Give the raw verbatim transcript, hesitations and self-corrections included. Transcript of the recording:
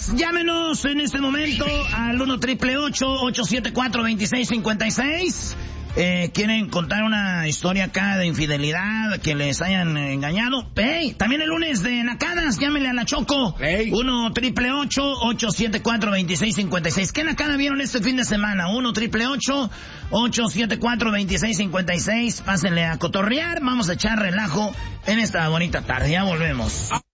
Llamas, llámenos en este momento al uno triple ocho ocho siete cuatro dos seis cinco seis. Eh, quieren contar una historia acá de infidelidad, que les hayan engañado. Hey, también el lunes de Nacadas, llámenle a la Choco. Hey. uno triple ocho ocho siete cuatro dos seis cinco seis. ¿Qué Nacada vieron este fin de semana? uno triple ocho ocho siete cuatro dos seis cinco seis. Pásenle a cotorrear, vamos a echar relajo en esta bonita tarde. Ya volvemos.